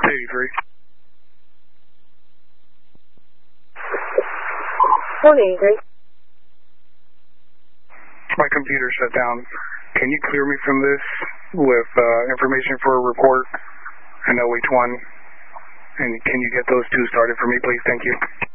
83. 183. My computer shut down. Can you clear me from this with information for a report? I know which one. And can you get those two started for me, please? Thank you.